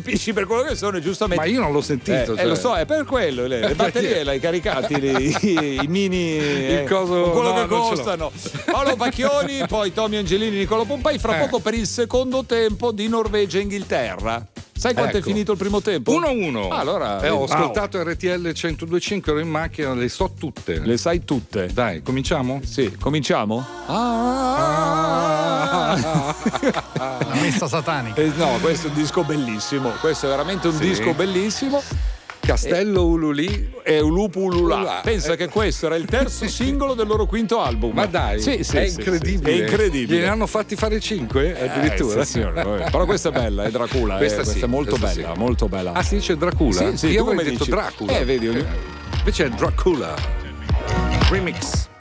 capisci per quello che sono, giustamente. Ma io non l'ho sentito. Lo so, è per quello. Le batterie le hai caricati, i mini. Il coso, con quello no, che costano. Paolo Pacchioni, poi Tommy Angelini, Nicolò Pompei. Fra poco per il secondo tempo di Norvegia-Inghilterra. Sai quanto è finito il primo tempo? 1-1. Allora, ho ascoltato RTL 102.5, ero in macchina, le so tutte. Le sai tutte. Dai, cominciamo? Sì, cominciamo? La messa satanica. No, questo è un disco bellissimo. Questo è veramente un disco bellissimo. Castello Ululì e Ulupu Ululà. Ululà. Pensa che questo era il terzo singolo del loro quinto album. Ma dai, sì, è incredibile. È incredibile. Gliene hanno fatti fare 5 addirittura. Sì, signore. Però questa è bella, è Dracula. Questa è molto bella, molto bella. Ah, si dice Dracula? Sì, io tu avrei come detto dici? Dracula. Vedi. Invece è Dracula Remix.